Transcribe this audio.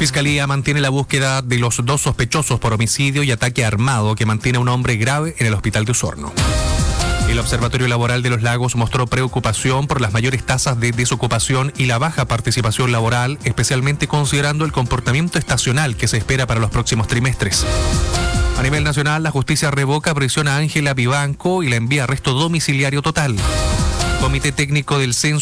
Fiscalía mantiene la búsqueda de los 2 sospechosos por homicidio y ataque armado que mantiene a un hombre grave en el hospital de Osorno. El Observatorio Laboral de los Lagos mostró preocupación por las mayores tasas de desocupación y la baja participación laboral, especialmente considerando el comportamiento estacional que se espera para los próximos trimestres. A nivel nacional, la justicia revoca prisión a Ángela Vivanco y la envía a arresto domiciliario total. Comité Técnico del Censo